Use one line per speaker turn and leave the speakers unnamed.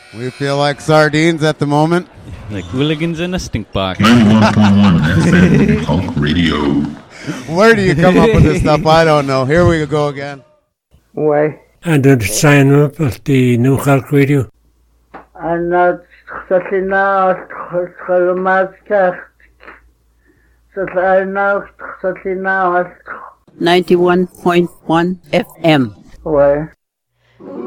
We feel like sardines at the moment.
Like hooligans in a stink box.
91.1 FM Punk Radio.
Where do you come up with this stuff? I don't know. Here we go again.
Why?
And the sign up of the New Hulk Radio.
And not Satina, Salamaska, Satina,
91.1 FM.
Why?